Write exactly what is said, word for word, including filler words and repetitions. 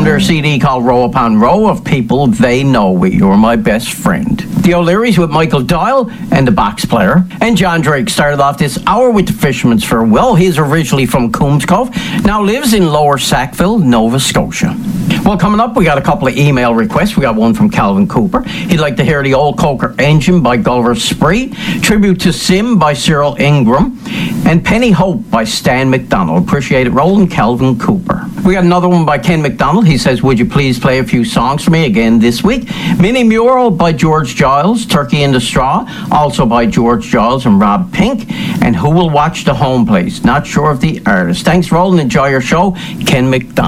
their C D called Row Upon Row of People They Know. You're My Best Friend. The O'Learys with Michael Doyle and the Box Player. And John Drake started off this hour with the Fisherman's Farewell. He's originally from Coombs Cove, now lives in Lower Sackville, Nova Scotia. Well, coming up, we got a couple of email requests. We got one from Calvin Cooper. He'd like to hear The Old Coker Engine by Gulliver Spree, Tribute to Sim by Cyril Ingram, and Penny Hope by Stan McDonald. Appreciate it, Roland. Calvin Cooper. We got another one by Ken McDonald. He says, would you please play a few songs for me again this week? Mini Mural by George Giles, Turkey in the Straw, also by George Giles and Rob Pink, and Who Will Watch the Home Place? Not sure of the artist. Thanks, Roland. Enjoy your show. Ken McDonald.